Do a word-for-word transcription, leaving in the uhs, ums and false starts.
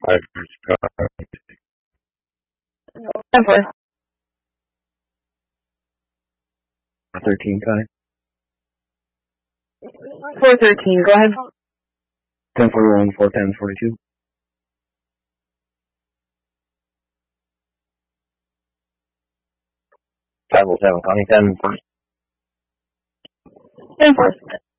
Five ten four. thirteen, Kai. four thirteen, go ahead. ten forty-one, four ten, forty-two. five oh seven, Connie, ten first. ten four.